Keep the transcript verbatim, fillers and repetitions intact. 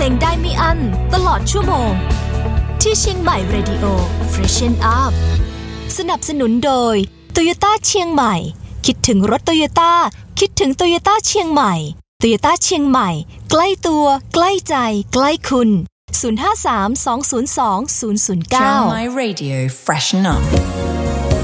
งได้ไม่อั้นตลอดชั่วโมงที่เชียงใหม่ Radio Freshen Up สนับสนุนโดย Toyota เชียงใหม่คิดถึงรถ Toyota คิดถึง Toyota เชียงใหม่ Toyota เชียงใหม่ใกล้ตัวใกล้ใจใกล้คุณศูนย์ ห้า สาม สอง ศูนย์ สอง ศูนย์ ศูนย์ เก้า Chiang Mai Radio Freshen Up